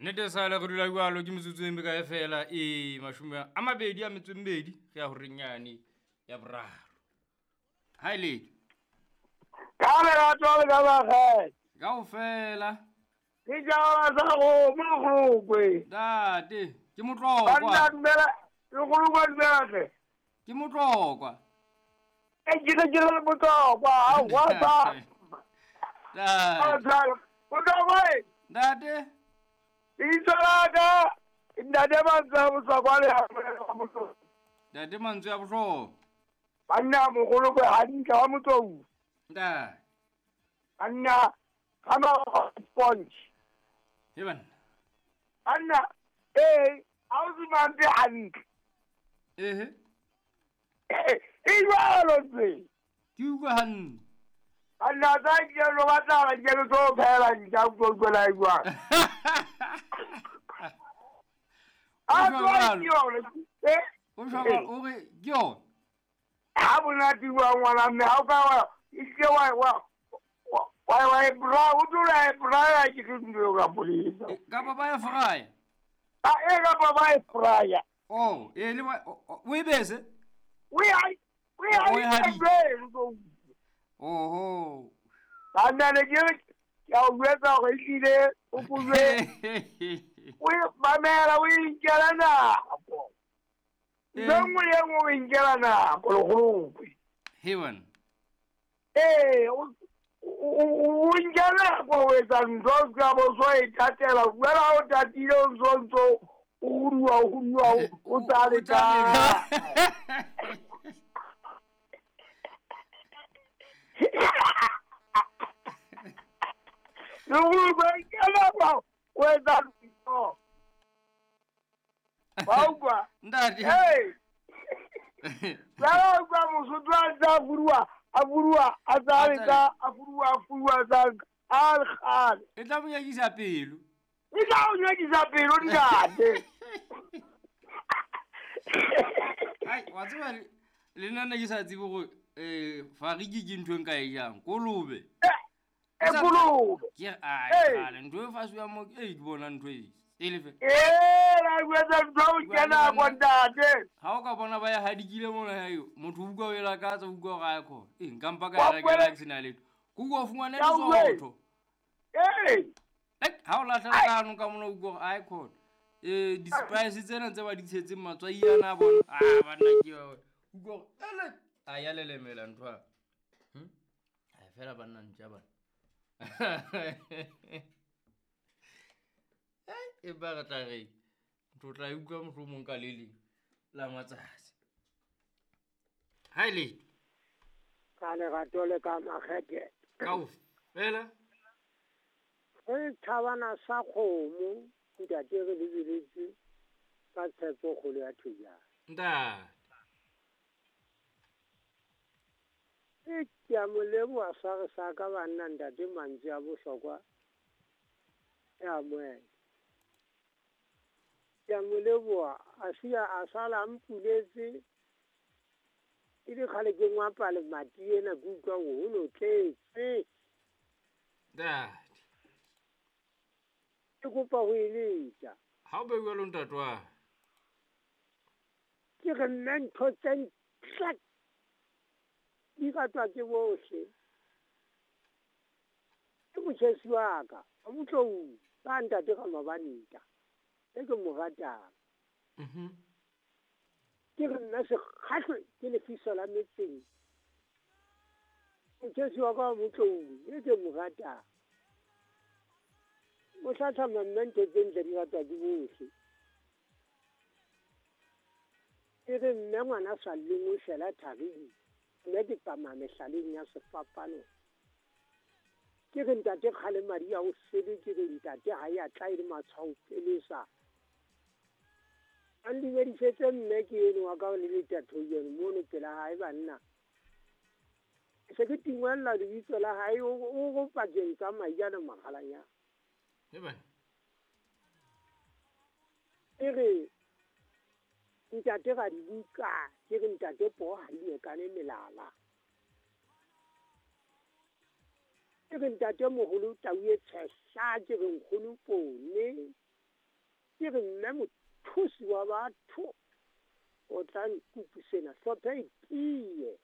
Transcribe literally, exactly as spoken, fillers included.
Nete sala go dula jalo ke metsotso e meka e fela e mashume a mabedi a metso e mmedi ge ya go renyane ya boraro. Hai le ka le ratwa le ka ba ge ka go fela ke jawa sa go mogokwe date ke banna motlokwa dumela le go lwa dumela ke ke motlokwa e jile jile le botlokwa ha wa sa date sa botlokwa e date itsalaka ndade banza botlokwa le ha motho date mantswe ya botlhokwa banna mogolo kwe hantle wa motsou date banna kama sponge he banna banna eh awuzimampe hantle ehe e jwalo tse ke utlwa hanne banna tsa kelo ba tla ba kelo tso phela ntja go gola jwa a twa kelo eh o shaba o re ke yona ha bona di wa ngwana mme ha ka wa ike wa wa wa wa bra o dula bra ya ke ndo ga polisa ka baba ya fraya a e ga baba e fraya oh e le we bese we ai we O e ai haditse. oho banna le ke ya o wetsa go ile o bue we mamela we ingela na po nngwe ye nngwe o ingela na go go heaven eh o ingela go wetsa ntho ka bo so e tatela wela o tatile o zonzo o ruwa o ruwa o tsale ka no go ingela go wetsa ntho Baugwa. ndati Hey. Sala kwa musutu asa furua, afurua azalika, afurua afurua azalika, al khal. e tla mo nyakisa pelo Ika o nyakisa pelo ndate. ai wa tseba le nna ke sa tsebe go eh fariki ke ntho e nka e jang kolobe E bulu. ke ai kale ntho e fasu ya mo e ke bona ntho e ele fe Eh, la gwetsa ntho kena kwa ndate. ha o ka bona ba ya hadikile mona hayo motho o bua o ela ka tsa o bua ga ikho e nka mpa ka Wa ra ke kwele- la ke sina letho go go fungwane Ya uwe. lesotho Eh. ek ha o la tla ka no ka mona o bua ga ikho eh di spice tsena tse ba di tshetse matswa iana a bona ah bana ke wa o go ele a ya lelemela ntwa hm a fela bana ntja bana ai e ba ga tla re ntlo tla utlwa mohlomong ka lele la matsatsi hai le Ka le gato le ka magete. ka fela Ge thabana sa kgomo ntate re lebeletse ka tshepo kgolo ya thujana. nda e ke a moleboa sa re sa ka banna ntate mantsi a bohlokwa e amoela ke a moleboa a sia a sala mpuletse e di kgale ke ngwapa le mati ena ke utlwa go go no tletse nda ke kopa go eletša ha o beuwa lo ntatwa ke re nna ntho tse ntle di ratwa ke bohle ke motšhesi wa ka a motlou ka ntate ka mabanta e ke mo ratang mhm ke re nna sekgahlwe ke lefiso la metseng motšhesi wa ka wa motlou e ke mo ratang o hlatlhama nna ntho tse ntle di ratwa ke bohle e re mme ngwana sa leng o šela thabeng mme dipama mehlaleng ya sefapano ke re ntate kgale madi a o sebe ke re ntate ga e a tla e le matshwao pelesa a ndimedisetse mme ke eno wa ka le letathoyeno mono pela gae banna se ke tingwelela lebitso la gae o go pakeng tsa maijana magalanyana e bana e re ntate ga di buka ke re ntate po ga di lekane melala ke re ntate mogolo tau e tshehla ke re nkgono pone ke re mme mothusi wa batho o tla nkupusena hlophe e tie